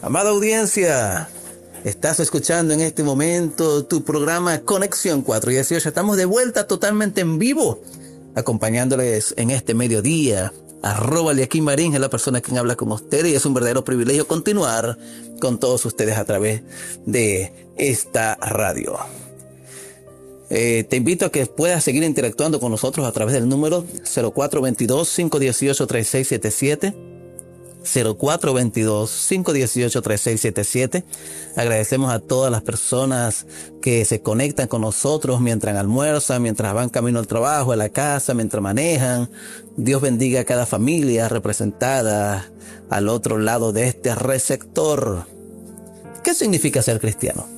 Amada audiencia, estás escuchando en este momento tu programa Conexión 418. Estamos de vuelta totalmente en vivo, acompañándoles en este mediodía. @Eliakim Marín es la persona quien habla con ustedes y es un verdadero privilegio continuar con todos ustedes a través de esta radio. Te invito a que puedas seguir interactuando con nosotros a través del número 0422-518-3677. 0422-518-3677. Agradecemos a todas las personas que se conectan con nosotros mientras almuerzan, mientras van camino al trabajo, a la casa, mientras manejan. Dios bendiga a cada familia representada al otro lado de este receptor. ¿Qué significa ser cristiano?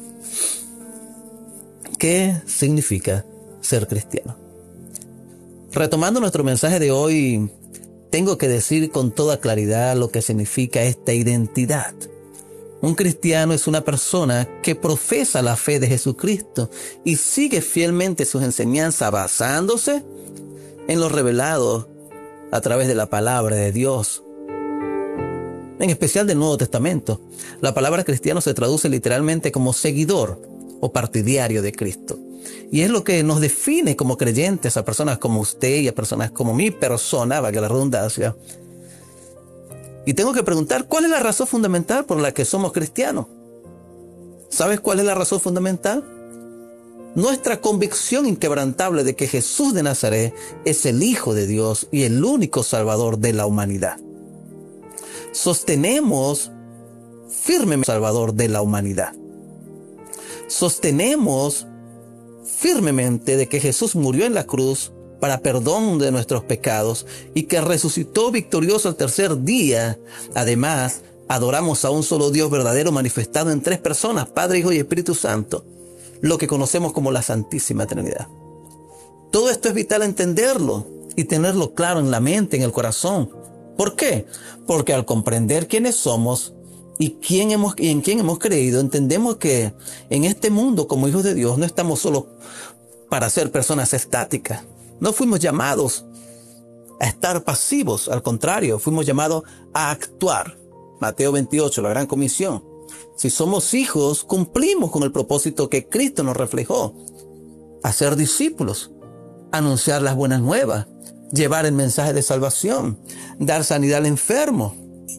¿Qué significa ser cristiano? Retomando nuestro mensaje de hoy, tengo que decir con toda claridad lo que significa esta identidad. Un cristiano es una persona que profesa la fe de Jesucristo y sigue fielmente sus enseñanzas basándose en lo revelado a través de la palabra de Dios, en especial del Nuevo Testamento. La palabra cristiano se traduce literalmente como seguidor o partidario de Cristo. Y es lo que nos define como creyentes a personas como usted y a personas como mi persona, valga la redundancia. Y tengo que preguntar, ¿cuál es la razón fundamental por la que somos cristianos? ¿Sabes cuál es la razón fundamental? Nuestra convicción inquebrantable de que Jesús de Nazaret es el Hijo de Dios y el único Salvador de la humanidad. Sostenemos firmemente Salvador de la humanidad. Sostenemos firmemente de que Jesús murió en la cruz para perdón de nuestros pecados y que resucitó victorioso al tercer día. Además, adoramos a un solo Dios verdadero manifestado en tres personas, Padre, Hijo y Espíritu Santo, lo que conocemos como la Santísima Trinidad. Todo esto es vital entenderlo y tenerlo claro en la mente, en el corazón. ¿Por qué? Porque al comprender quiénes somos y en quién hemos creído, entendemos que en este mundo como hijos de Dios no estamos solo para ser personas estáticas. No fuimos llamados a estar pasivos, al contrario, fuimos llamados a actuar. Mateo 28, la gran comisión. Si somos hijos, cumplimos con el propósito que Cristo nos reflejó: hacer discípulos, anunciar las buenas nuevas, llevar el mensaje de salvación, dar sanidad al enfermo,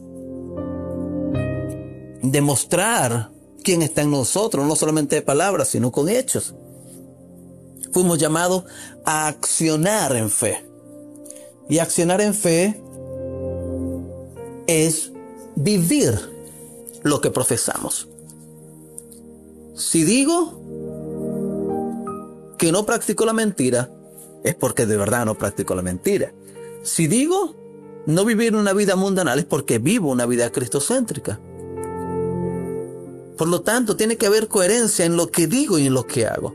demostrar quién está en nosotros, no solamente de palabras, sino con hechos. Fuimos llamados a accionar en fe. Y accionar en fe es vivir lo que profesamos. Si digo que no practico la mentira, es porque de verdad no practico la mentira. Si digo no vivir una vida mundanal, es porque vivo una vida cristocéntrica. Por lo tanto, tiene que haber coherencia en lo que digo y en lo que hago.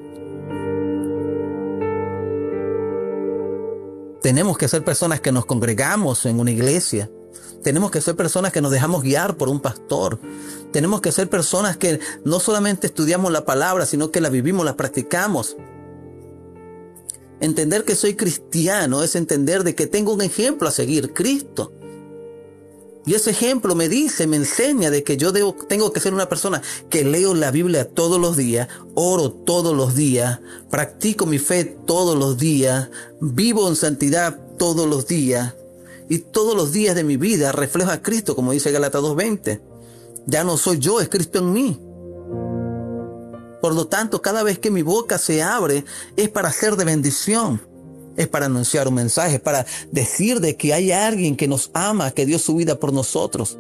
Tenemos que ser personas que nos congregamos en una iglesia. Tenemos que ser personas que nos dejamos guiar por un pastor. Tenemos que ser personas que no solamente estudiamos la palabra, sino que la vivimos, la practicamos. Entender que soy cristiano es entender de que tengo un ejemplo a seguir, Cristo. Y ese ejemplo me enseña de que yo tengo que ser una persona que leo la Biblia todos los días, oro todos los días, practico mi fe todos los días, vivo en santidad todos los días, y todos los días de mi vida reflejo a Cristo, como dice Gálatas 2:20. Ya no soy yo, es Cristo en mí. Por lo tanto, cada vez que mi boca se abre es para ser de bendición. Es para anunciar un mensaje, para decir de que hay alguien que nos ama, que dio su vida por nosotros.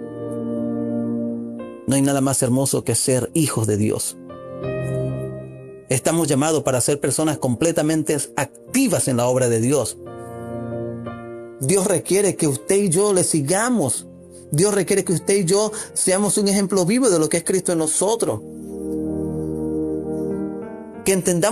No hay nada más hermoso que ser hijos de Dios. Estamos llamados para ser personas completamente activas en la obra de Dios. Dios requiere que usted y yo le sigamos. Dios requiere que usted y yo seamos un ejemplo vivo de lo que es Cristo en nosotros. Que entendamos